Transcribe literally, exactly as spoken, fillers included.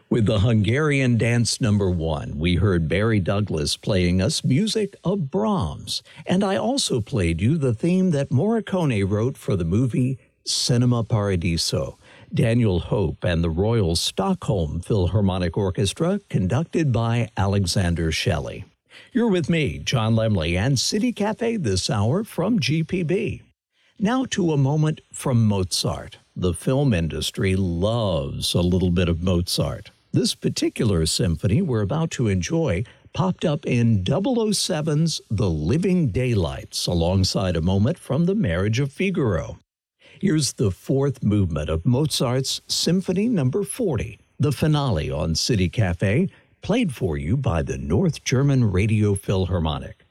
With the Hungarian Dance Number One, we heard Barry Douglas playing us music of Brahms, and I also played you the theme that Morricone wrote for the movie Cinema Paradiso. Daniel Hope and the Royal Stockholm Philharmonic Orchestra, conducted by Alexander Shelley. You're with me, John Lemley, and City Cafe this hour from G P B. Now to a moment from Mozart. The film industry loves a little bit of Mozart. This particular symphony we're about to enjoy popped up in double oh seven's The Living Daylights alongside a moment from The Marriage of Figaro. Here's the fourth movement of Mozart's Symphony Number forty, the finale on City Cafe, played for you by the North German Radio Philharmonic.